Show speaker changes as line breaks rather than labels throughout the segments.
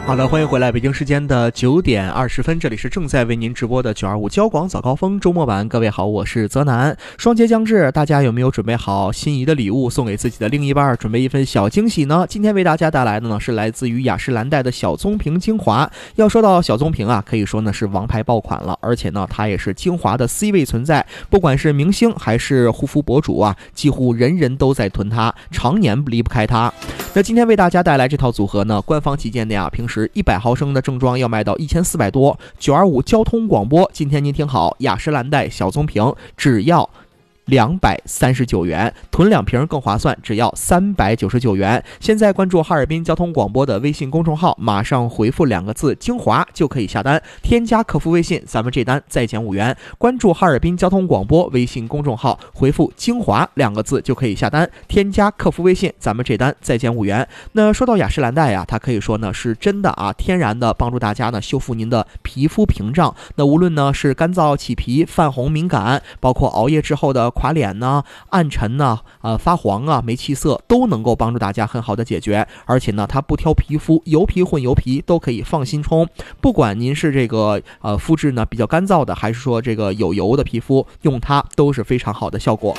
好的，欢迎回来，北京时间的9点20分，这里是正在为您直播的925交广早高峰周末版。各位好，我是泽南。双节将至，大家有没有准备好心仪的礼物送给自己的另一半，准备一份小惊喜呢？今天为大家带来的呢是来自于雅诗兰黛的小棕瓶精华。要说到小棕瓶啊，可以说呢是王牌爆款了，而且呢它也是精华的 C 位存在，不管是明星还是护肤博主啊，几乎人人都在囤它，常年离不开它。那今天为大家带来这套组合呢，官方旗舰店啊，平时100毫升的正装要卖到1400多，925交通广播，今天您听好，雅诗兰黛小棕瓶只要239元，囤2瓶更划算，只要399元。现在关注哈尔滨交通广播的微信公众号，马上回复2个字精华就可以下单，添加客服微信，咱们这单再减5元。关注哈尔滨交通广播微信公众号，回复精华2个字就可以下单，添加客服微信，咱们这单再减5元。那说到雅诗兰黛呀，它可以说呢是真的啊，天然的帮助大家呢修复您的皮肤屏障。那无论呢是干燥起皮、泛红敏感，包括熬夜之后的垮脸呢、暗沉呢、发黄啊、没气色，都能够帮助大家很好的解决。而且呢，它不挑皮肤，油皮混油皮都可以放心冲。不管您是这个肤质呢比较干燥的，还是说这个有油的皮肤，用它都是非常好的效果。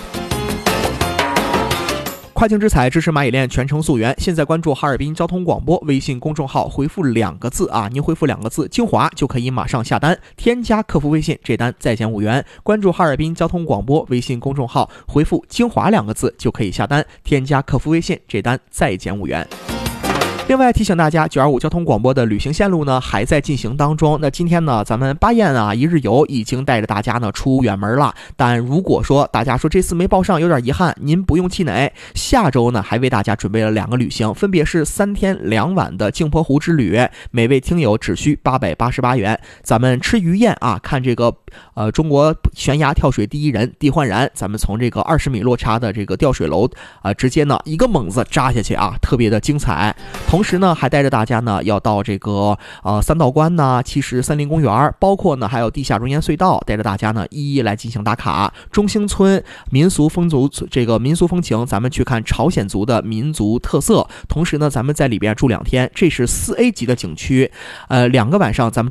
快净之彩支持蚂蚁链全程溯源，现在关注哈尔滨交通广播微信公众号，回复2个字啊，您回复2个字精华就可以马上下单，添加客服微信，这单再减5元。关注哈尔滨交通广播微信公众号，回复精华2个字就可以下单，添加客服微信，这单再减5元。另外提醒大家，925交通广播的旅行线路呢还在进行当中。那今天呢，咱们巴彦啊一日游已经带着大家呢出远门了。但如果说大家说这次没报上有点遗憾，您不用气馁。下周呢还为大家准备了2个旅行，分别是3天2晚的镜泊湖之旅，每位听友只需888元。咱们吃鱼宴啊，看这个中国悬崖跳水第一人地焕然，咱们从这个20米落差的这个吊水楼直接呢一个猛子扎下去啊，特别的精彩。同时呢，还带着大家呢要到这个三道关呐、七十森林公园，包括呢还有地下熔岩隧道，带着大家呢一一来进行打卡。中兴村民俗风情，咱们去看朝鲜族的民族特色。同时呢，咱们在里边住2天，这是4A 级的景区。2个晚上咱们